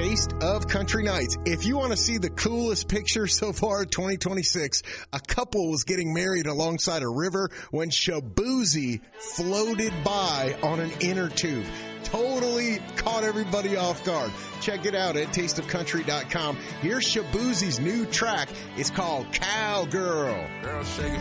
Taste of Country Nights. If you want to see the coolest picture so far 2026, a couple was getting married alongside a river when Shaboozey floated by on an inner tube. Totally caught everybody off guard. Check it out at tasteofcountry.com. Here's Shaboozey's new track. It's called Cowgirl. Girl, shake it.